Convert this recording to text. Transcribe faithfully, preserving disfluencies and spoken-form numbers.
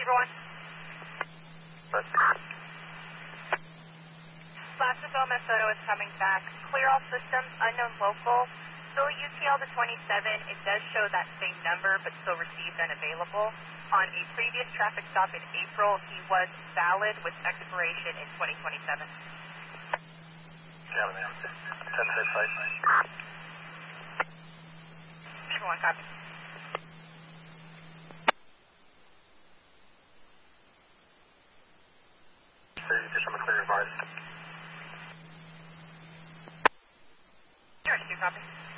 Beaver one. But, Placerville, Minnesota is coming back. Clear all systems, unknown local. Still U T L to twenty-seven. It does show that same number, but still received and available. On a previous traffic stop in April, he was valid with expiration in twenty twenty-seven. yeah, man. ten six five. Beaver one, copy. So you just want to clear your bars. Sure, two copy.